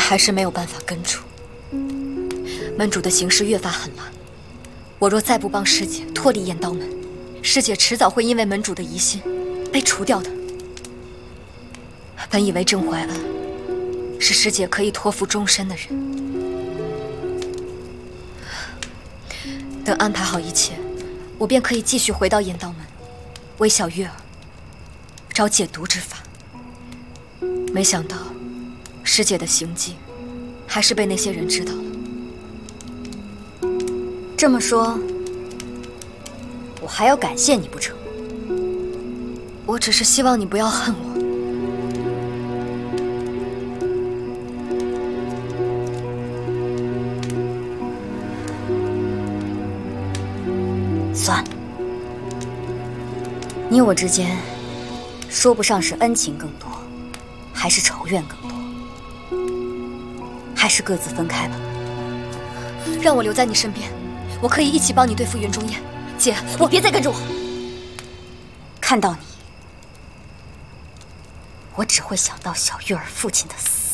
还是没有办法根除。门主的行事越发狠辣，我若再不帮师姐脱离燕刀门，师姐迟早会因为门主的疑心被除掉的。本以为郑怀恩是师姐可以托付终身的人，等安排好一切，我便可以继续回到燕刀门，为小月儿找解毒之法。没想到，师姐的行迹还是被那些人知道了。 这么说，我还要感谢你不成？ 我只是希望你不要恨我。 算了，你我之间说不上是恩情更多，还是仇怨更多，还是各自分开吧。 让我留在你身边，我可以一起帮你对付云中燕。姐， 你别再跟着我，看到你，我只会想到小月儿父亲的死。